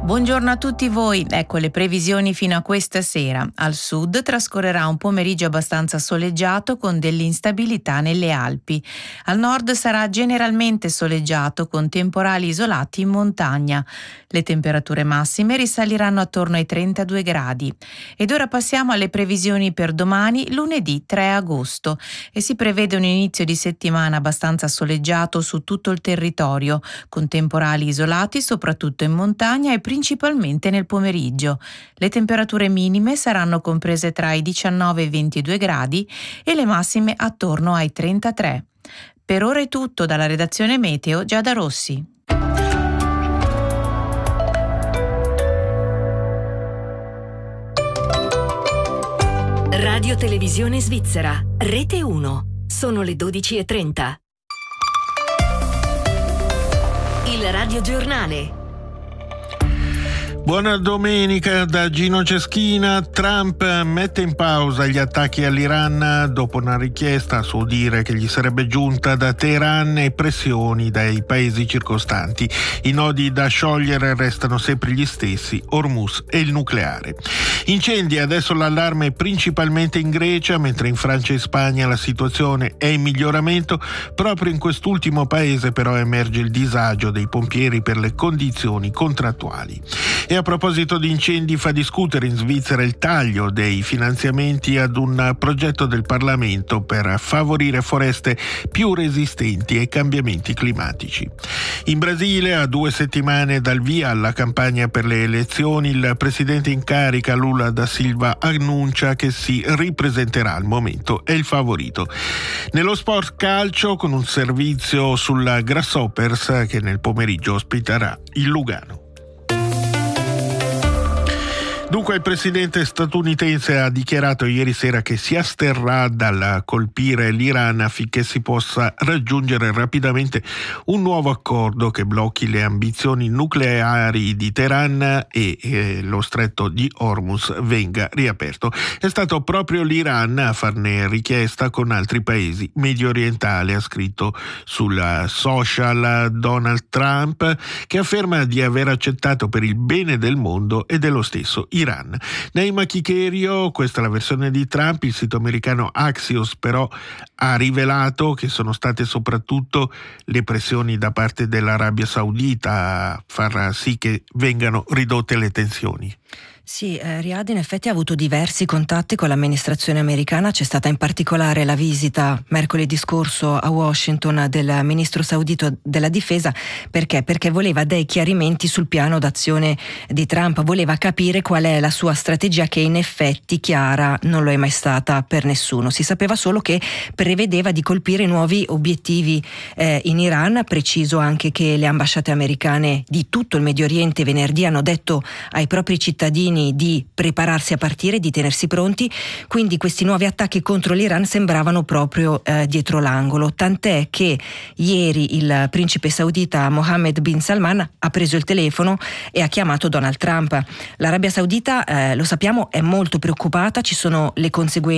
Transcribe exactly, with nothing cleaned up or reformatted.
Buongiorno a tutti voi, ecco le previsioni fino a questa sera. Al sud trascorrerà un pomeriggio abbastanza soleggiato con dell'instabilità nelle Alpi. Al nord sarà generalmente soleggiato con temporali isolati in montagna. Le temperature massime risaliranno attorno ai trentadue gradi. Ed ora passiamo alle previsioni per domani, lunedì tre agosto, e si prevede un inizio di settimana abbastanza soleggiato su tutto il territorio, con temporali isolati soprattutto in montagna e principalmente nel pomeriggio. Le temperature minime saranno comprese tra i diciannove e i ventidue gradi e le massime attorno ai trentatré. Per ora è tutto dalla redazione Meteo Giada Rossi. Radio Televisione Svizzera, Rete uno. Sono le dodici e trenta. Il Radio Giornale. Buona domenica da Gino Ceschina. Trump mette in pausa gli attacchi all'Iran dopo una richiesta, a suo dire, che gli sarebbe giunta da Teheran e pressioni dai paesi circostanti. I nodi da sciogliere restano sempre gli stessi: Hormuz e il nucleare. Incendi, adesso l'allarme principalmente in Grecia, mentre in Francia e Spagna la situazione è in miglioramento. Proprio in quest'ultimo paese però emerge il disagio dei pompieri per le condizioni contrattuali. E a proposito di incendi, fa discutere in Svizzera il taglio dei finanziamenti ad un progetto del Parlamento per favorire foreste più resistenti ai cambiamenti climatici. In Brasile, a due settimane dal via alla campagna per le elezioni, il presidente in carica Lula da Silva annuncia che si ripresenterà. Al momento è il favorito. Nello sport calcio, con un servizio sulla Grasshoppers che nel pomeriggio ospiterà il Lugano. Dunque il presidente statunitense ha dichiarato ieri sera che si asterrà dal colpire l'Iran affinché si possa raggiungere rapidamente un nuovo accordo che blocchi le ambizioni nucleari di Teheran e eh, lo stretto di Hormuz venga riaperto. È stato proprio l'Iran a farne richiesta con altri paesi medio orientali, ha scritto sul social Donald Trump, che afferma di aver accettato per il bene del mondo e dello stesso Iran. Neima Kikerio, questa è la versione di Trump. Il sito americano Axios però ha rivelato che sono state soprattutto le pressioni da parte dell'Arabia Saudita a far sì che vengano ridotte le tensioni. Sì, eh, Riyadh in effetti ha avuto diversi contatti con l'amministrazione americana. C'è stata in particolare la visita mercoledì scorso a Washington del ministro saudito della difesa. Perché? Perché voleva dei chiarimenti sul piano d'azione di Trump, voleva capire qual è la sua strategia, che in effetti chiara non lo è mai stata per nessuno. Si sapeva solo che prevedeva di colpire nuovi obiettivi eh, in Iran. Preciso anche che le ambasciate americane di tutto il Medio Oriente venerdì hanno detto ai propri cittadini di prepararsi a partire, di tenersi pronti. Quindi questi nuovi attacchi contro l'Iran sembravano proprio eh, dietro l'angolo, tant'è che ieri il principe saudita Mohammed bin Salman ha preso il telefono e ha chiamato Donald Trump. L'Arabia Saudita, eh, lo sappiamo, è molto preoccupata, ci sono le conseguenze